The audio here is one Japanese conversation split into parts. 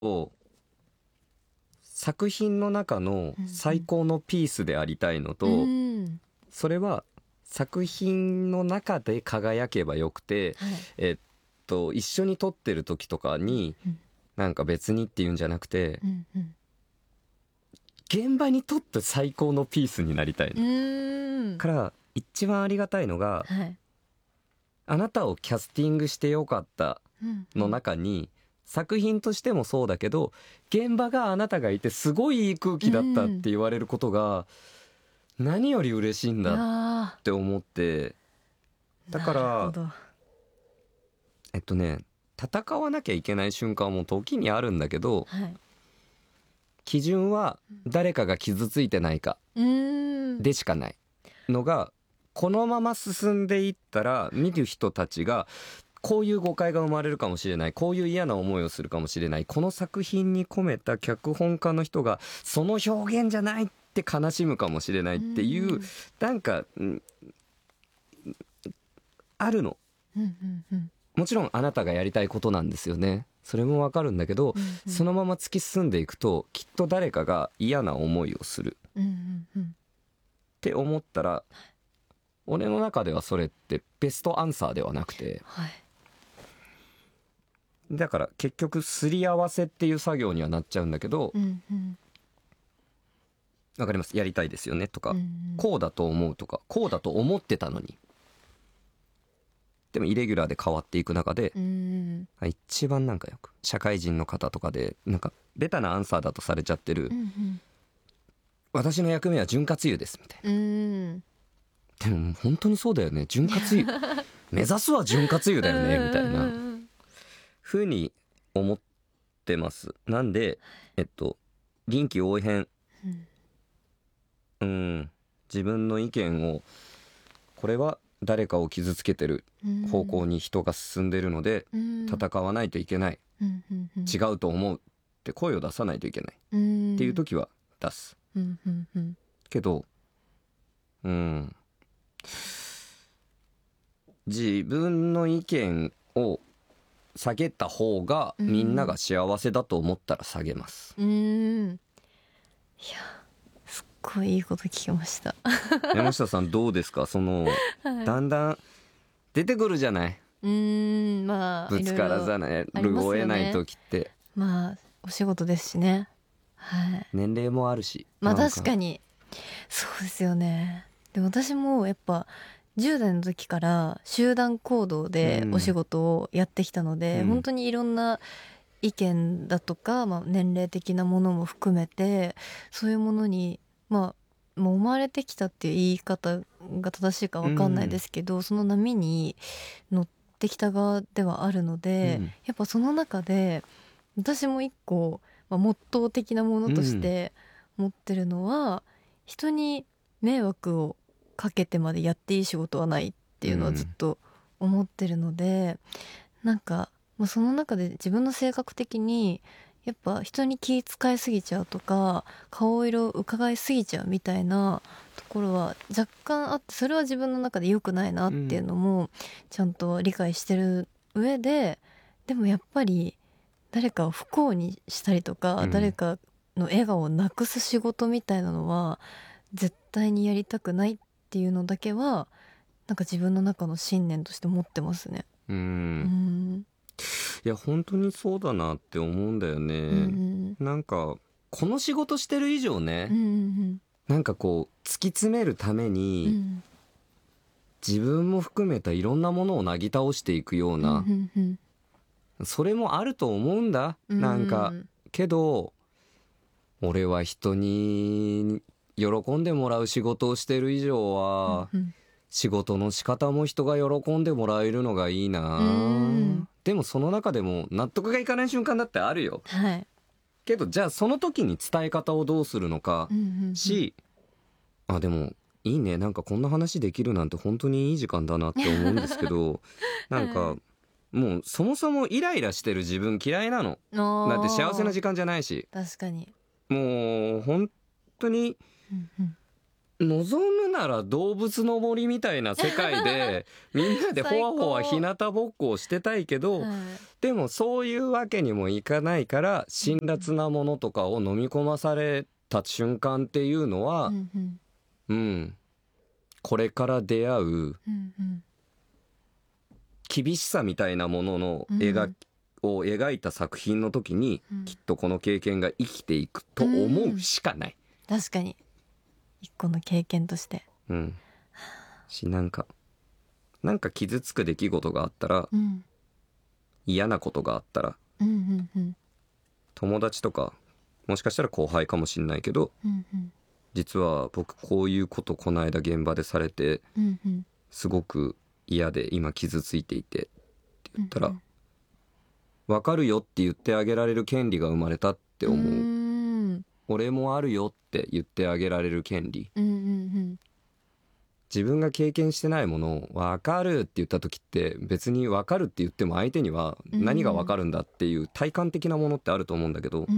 を作品の中の最高のピースでありたいのと、それは作品の中で輝けばよくて、一緒に撮ってる時とかになんか別にっていうんじゃなくて、現場に撮って最高のピースになりたいのから一番ありがたいのが、あなたをキャスティングしてよかったの中に作品としてもそうだけど、現場があなたがいてすごいいい空気だったって言われることが何より嬉しいんだって思って、だから戦わなきゃいけない瞬間も時にあるんだけど、基準は誰かが傷ついてないかでしかないのが、このまま進んでいったら見る人たちがこういう誤解が生まれるかもしれない、こういう嫌な思いをするかもしれない、この作品に込めた脚本家の人がその表現じゃないって悲しむかもしれないっていう、なんかあるの。もちろんあなたがやりたいことなんですよね、それもわかるんだけど、そのまま突き進んでいくときっと誰かが嫌な思いをするって思ったら、俺の中ではそれってベストアンサーではなくて、だから結局すり合わせっていう作業にはなっちゃうんだけど、わかります、やりたいですよねとか、こうだと思うとか、こうだと思ってたのに、でもイレギュラーで変わっていく中で、一番なんかよく社会人の方とかでなんかベタなアンサーだとされちゃってる、私の役目は潤滑油ですみたいな、でも本当にそうだよね、潤滑油目指すは潤滑油だよねみたいな風に思ってます。なんで臨機応変、自分の意見を、これは誰かを傷つけてる方向に人が進んでるので戦わないといけない、違うと思うって声を出さないといけないっていう時は出す、けど自分の意見を下げた方がみんなが幸せだと思ったら下げます。 いやすっごいいいこと聞きました山下さんどうですか、その、だんだん出てくるじゃない、 まあぶつからざるを得ない時って、 まあお仕事ですしね、 年齢もあるし、 まあ確かにそうですよね。で私もやっぱ10代の時から集団行動でお仕事をやってきたので、本当にいろんな意見だとか、年齢的なものも含めてそういうものにもう生まれてきたっていう言い方が正しいか分かんないですけど、その波に乗ってきた側ではあるので、やっぱその中で私も一個、モットー的なものとして持ってるのは、人に迷惑をかけてまでやっていい仕事はないっていうのはずっと思ってるので、なんかその中で自分の性格的にやっぱ人に気遣いすぎちゃうとか顔色を伺いすぎちゃうみたいなところは若干あって、それは自分の中で良くないなっていうのもちゃんと理解してる上で、でもやっぱり誰かを不幸にしたりとか、誰かの笑顔をなくす仕事みたいなのは絶対にやりたくないっていうのだけはなんか自分の中の信念として持ってますね。 いや本当にそうだなって思うんだよね、なんかこの仕事してる以上ね、なんかこう突き詰めるために、自分も含めたいろんなものをなぎ倒していくような、それもあると思うんだ、なんかけど俺は人に喜んでもらう仕事をしてる以上は、仕事の仕方も人が喜んでもらえるのがいいな、でもその中でも納得がいかない瞬間だってあるよ、けどじゃあその時に伝え方をどうするのか、でもいいね、なんかこんな話できるなんて本当にいい時間だなって思うんですけどなんかもうそもそもイライラしてる自分嫌いなのだって幸せな時間じゃないし、 確かにもう本当に望むなら動物の森みたいな世界でみんなでほわほわ日向ぼっこをしてたいけど、でもそういうわけにもいかないから辛辣なものとかを飲み込まされた瞬間っていうのは、これから出会う厳しさみたいなもののを描いた作品の時に、きっとこの経験が生きていくと思うしかない。 確かに一個の経験として。 なんか傷つく出来事があったら、嫌なことがあったら、友達とかもしかしたら後輩かもしんないけど、実は僕こういうことこの間現場でされて、すごく嫌で今傷ついていてって言ったら、分かるよって言ってあげられる権利が生まれたって思う。俺もあるよって言ってあげられる権利。自分が経験してないものを分かるって言った時って、別に分かるって言っても相手には何が分かるんだっていう体感的なものってあると思うんだけど、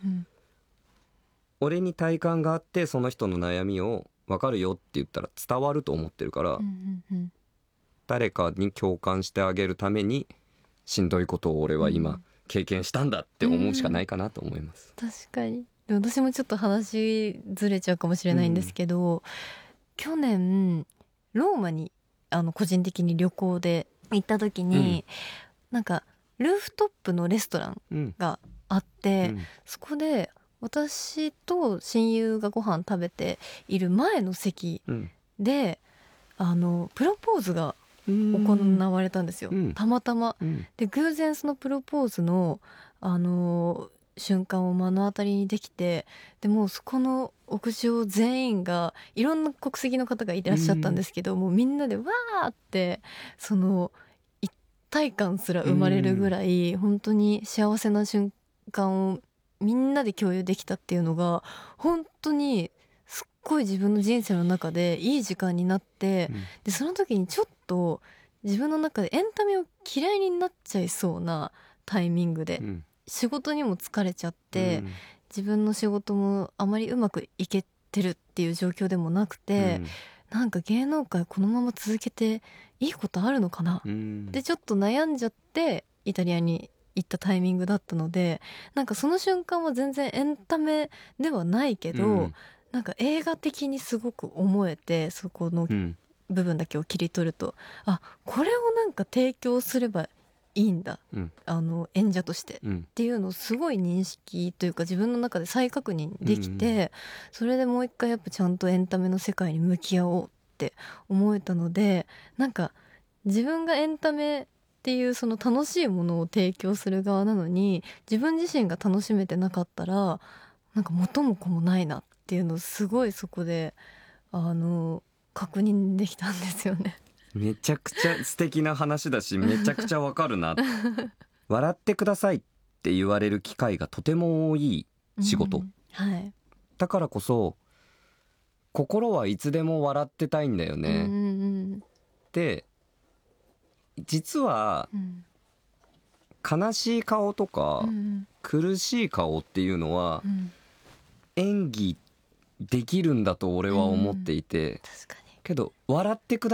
俺に体感があってその人の悩みを分かるよって言ったら伝わると思ってるから、誰かに共感してあげるためにしんどいことを俺は今経験したんだって思うしかないかなと思います。 確かに。で私もちょっと話ずれちゃうかもしれないんですけど、去年ローマに個人的に旅行で行った時に、なんかルーフトップのレストランがあって、そこで私と親友がご飯食べている前の席で、プロポーズが行われたんですよ、たまたま。で偶然そのプロポーズの瞬間を目の当たりにできて、でもうそこの屋上全員がいろんな国籍の方がいらっしゃったんですけど、もうみんなでわーってその一体感すら生まれるぐらい、本当に幸せな瞬間をみんなで共有できたっていうのが本当にすっごい自分の人生の中でいい時間になって、でその時にちょっと自分の中でエンタメを嫌いになっちゃいそうなタイミングで、仕事にも疲れちゃって、自分の仕事もあまりうまくいけてるっていう状況でもなくて、なんか芸能界このまま続けていいことあるのかな、でちょっと悩んじゃってイタリアに行ったタイミングだったので、なんかその瞬間は全然エンタメではないけど、なんか映画的にすごく思えて、そこの部分だけを切り取ると、これをなんか提供すればいいんだ、演者としてっていうのをすごい認識というか自分の中で再確認できて、それでもう一回やっぱちゃんとエンタメの世界に向き合おうって思えたので、なんか自分がエンタメっていうその楽しいものを提供する側なのに、自分自身が楽しめてなかったらなんか元も子もないなっていうのをすごいそこで確認できたんですよね。 めちゃくちゃ素敵な話だし、めちゃくちゃわかるな笑ってくださいって言われる機会がとても多い仕事、だからこそ心はいつでも笑ってたいんだよね、で実は、悲しい顔とか、苦しい顔っていうのは、演技できるんだと俺は思っていて、 確かに。 けど笑ってくだ